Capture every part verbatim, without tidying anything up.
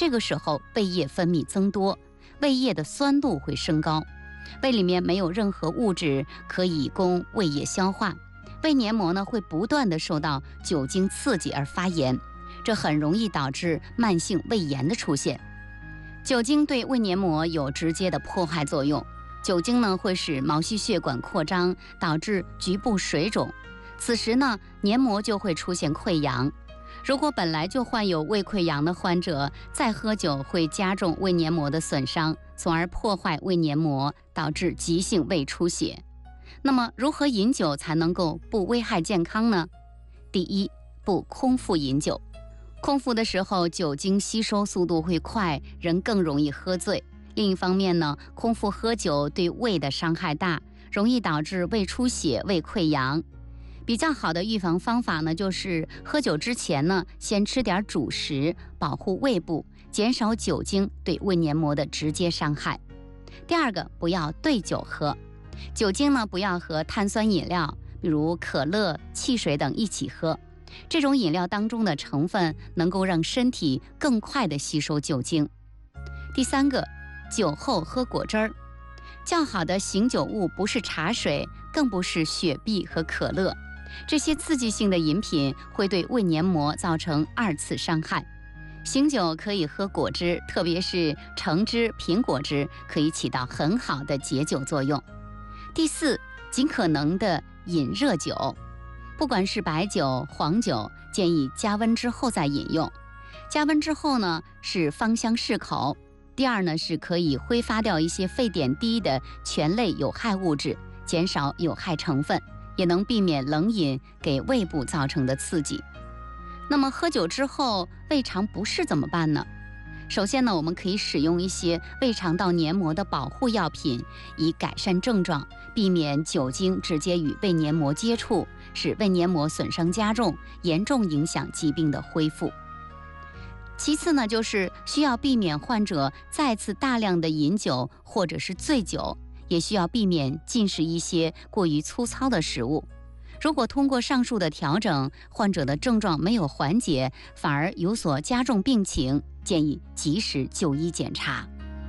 这个时候胃液分泌增多，胃液的酸度会升高，胃里面没有任何物质可以供胃液消化，胃黏膜呢会不断的受到酒精刺激而发炎，这很容易导致慢性胃炎的出现。酒精对胃黏膜有直接的破坏作用，酒精呢会使毛细血管扩张，导致局部水肿，此时呢黏膜就会出现溃疡。如果本来就患有胃溃疡的患者再喝酒，会加重胃黏膜的损伤，从而破坏胃黏膜，导致急性胃出血。那么如何饮酒才能够不危害健康呢？第一，不空腹饮酒。空腹的时候，酒精吸收速度会快，人更容易喝醉。另一方面呢，空腹喝酒对胃的伤害大，容易导致胃出血、胃溃疡。比较好的预防方法呢，就是喝酒之前呢，先吃点主食，保护胃部，减少酒精对胃黏膜的直接伤害。第二个，不要兑酒喝。酒精呢，不要和碳酸饮料，比如可乐、汽水等一起喝。这种饮料当中的成分能够让身体更快地吸收酒精。第三个，酒后喝果汁儿。较好的醒酒物不是茶水，更不是雪碧和可乐。这些刺激性的饮品会对胃黏膜造成二次伤害。醒酒可以喝果汁，特别是橙汁、苹果汁，可以起到很好的解酒作用。第四，尽可能的饮热酒。不管是白酒、黄酒，建议加温之后再饮用。加温之后呢，是芳香适口。第二呢，是可以挥发掉一些沸点低的醛类有害物质，减少有害成分，也能避免冷饮给胃部造成的刺激。那么喝酒之后胃肠不适怎么办呢？首先呢，我们可以使用一些胃肠道黏膜的保护药品，以改善症状，避免酒精直接与胃黏膜接触，使胃黏膜损伤加重，严重影响疾病的恢复。其次呢，就是需要避免患者再次大量的饮酒或者是醉酒，也需要避免进食一些过于粗糙的食物。如果通过上述的调整，患者的症状没有缓解，反而有所加重病情，建议及时就医检查。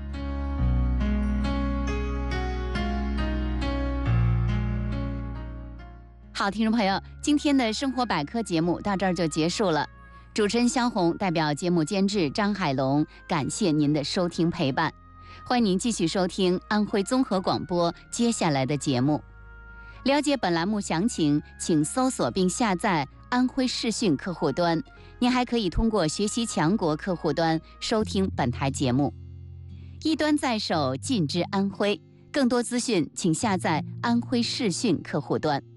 好，听众朋友，今天的生活百科节目到这儿就结束了。主持人肖红代表节目监制张海龙，感谢您的收听陪伴。欢迎您继续收听安徽综合广播接下来的节目。了解本栏目详情，请搜索并下载安徽视讯客户端。您还可以通过学习强国客户端收听本台节目。一端在手，尽知安徽。更多资讯，请下载安徽视讯客户端。